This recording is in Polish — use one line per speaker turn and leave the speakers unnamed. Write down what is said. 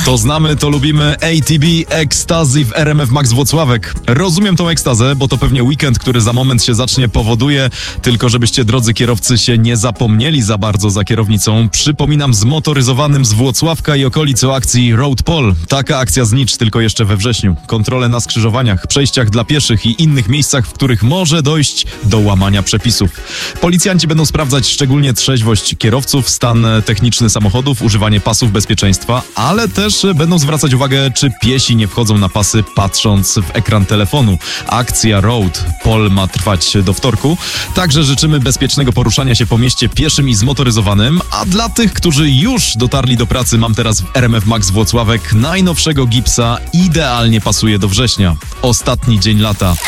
To znamy, to lubimy. ATB, Ecstasy w RMF Max Włocławek. Rozumiem tą ekstazę, bo to pewnie weekend, który za moment się zacznie, powoduje. Tylko żebyście, drodzy kierowcy, się nie zapomnieli za bardzo za kierownicą. Przypominam, zmotoryzowanym z Włocławka i okolic o akcji Road Pol. Taka akcja znicz, tylko jeszcze we wrześniu. Kontrole na skrzyżowaniach, przejściach dla pieszych i innych miejscach, w których może dojść do łamania przepisów. Policjanci będą sprawdzać szczególnie trzeźwość kierowców, stan techniczny samochodów, używanie pasów bezpieczeństwa, ale też będą zwracać uwagę, czy piesi nie wchodzą na pasy, patrząc w ekran telefonu. Akcja Road Pol ma trwać do wtorku. Także życzymy bezpiecznego poruszania się po mieście pieszym i zmotoryzowanym, a dla tych, którzy już dotarli do pracy, mam teraz w RMF Max Włocławek najnowszego gipsa, idealnie pasuje do września. Ostatni dzień lata.